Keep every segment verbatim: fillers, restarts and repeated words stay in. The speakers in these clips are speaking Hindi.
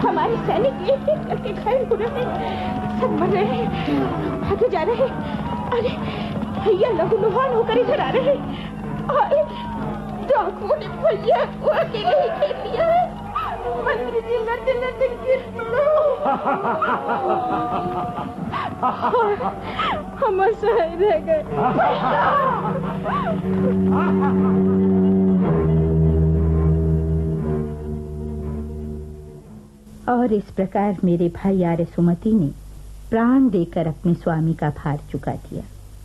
हमारे सैनिक एक एक करके घायल हो रहे हैं, सब मर रहे हैं, भागे जा रहे हैं। अरे भैया लहू लुहान होकर इधर आ रहे हैं। अरे डाकुओं ने भैया को अकेले ही खेल लिया है। मंत्री जी लड़ते लड़ते गिर पड़ो। हम असहाय रह गए। और इस प्रकार मेरे भाई आर्य सुमति ने प्राण देकर अपने स्वामी का भार चुका दिया।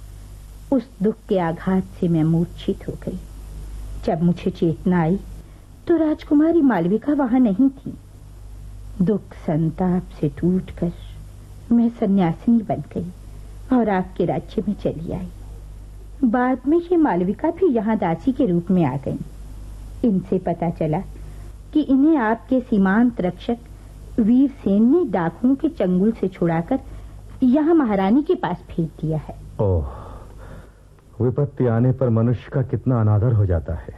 उस दुख के आघात से मैं मूर्छित हो गई। जब मुझे चेतना आई तो राजकुमारी मालविका वहां नहीं थी। दुख संताप से टूटकर मैं सन्यासिनी बन गई और आपके राज्य में चली आई। बाद में ये मालविका भी यहाँ दासी के रूप में आ गई। इनसे पता चला कि इन्हें आपके सीमांत रक्षक वीरसेन ने डाकुओं के चंगुल से छुड़ाकर यहाँ महारानी के पास भेज दिया है। ओह, विपत्ति आने पर मनुष्य का कितना अनादर हो जाता है।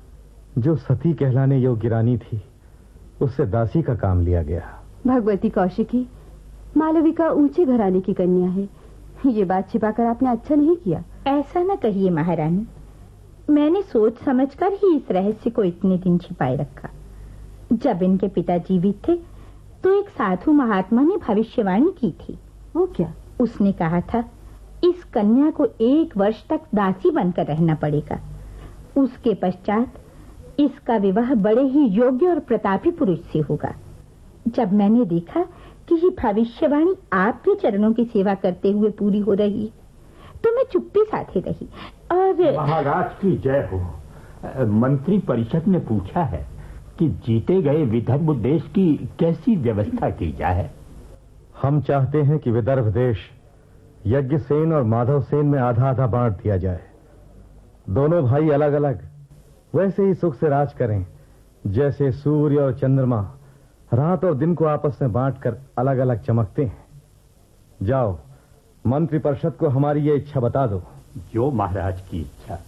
जो सती कहलाने योग्य रानी थी, उससे दासी का काम लिया गया। भगवती कौशिकी मालविका ऊंचे घराने की कन्या है। ये बात छिपाकर आपने अच्छा नहीं किया। ऐसा न कहिए महारानी, मैंने सोच समझकर ही इस रहस्य को इतने दिन छिपाए रखा। जब इनके पिता जीवित थे तो एक साधु महात्मा ने भविष्यवाणी की थी। वो क्या? उसने कहा था इस कन्या को एक वर्ष तक दासी बनकर रहना पड़ेगा। उसके पश्चात इसका विवाह बड़े ही योग्य और प्रतापी पुरुष से होगा। जब मैंने देखा कि ये भविष्यवाणी आपके चरणों की सेवा करते हुए पूरी हो रही तो मैं चुप्पी साधे रही। और महाराज की जय हो। मंत्री परिषद ने पूछा है कि जीते गए विदर्भ देश की कैसी व्यवस्था की जाए। हम चाहते हैं कि विदर्भ देश यज्ञसेन और माधव सेन में आधा आधा बांट दिया जाए। दोनों भाई अलग अलग वैसे ही सुख से राज करें जैसे सूर्य और चंद्रमा रात और दिन को आपस में बांटकर अलग अलग चमकते हैं। जाओ, मंत्री परिषद को हमारी ये इच्छा बता दो। जो महाराज की इच्छा।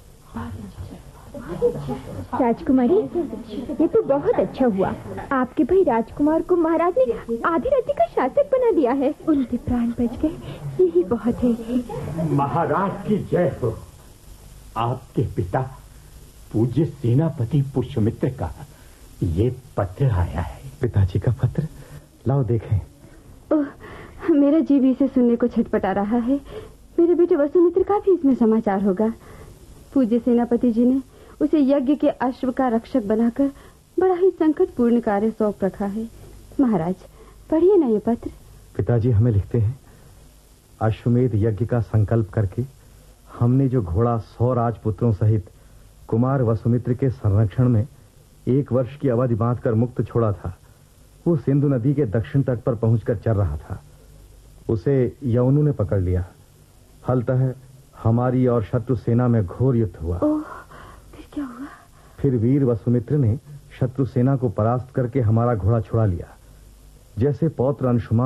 राजकुमारी, ये तो बहुत अच्छा हुआ। आपके भाई राजकुमार को महाराज ने आधी रात्रि का शासक बना दिया है। उनके प्राण बच गए, यही बहुत है। महाराज की जय हो। आपके पिता पूज्य सेनापति पुष्यमित्र का ये पत्र आया है। पिताजी का पत्र? लाओ देखें। ओह, मेरा जी भी इसे सुनने को छटपटा रहा है। मेरे बेटे वसुमित्र का भी इसमें समाचार होगा। पूज्य सेनापति जी ने उसे यज्ञ के अश्व का रक्षक बनाकर बड़ा ही संकटपूर्ण कार्य सौंप रखा है। महाराज, पढ़िए ना ये पत्र। पिताजी हमें लिखते हैं, अश्वमेध यज्ञ का संकल्प करके हमने जो घोड़ा सौ राजपुत्रों सहित कुमार वसुमित्र के संरक्षण में एक वर्ष की अवधि बांधकर मुक्त छोड़ा था, वो सिंधु नदी के दक्षिण तट पर पहुंचकर चल रहा था। उसे यवनों ने पकड़ लिया। फलतः हमारी और शत्रु सेना में घोर युद्ध हुआ। ओह, फिर क्या हुआ? फिर वीर वसुमित्र ने शत्रु सेना को परास्त करके हमारा घोड़ा छुड़ा लिया। जैसे पौत्र अंशुमान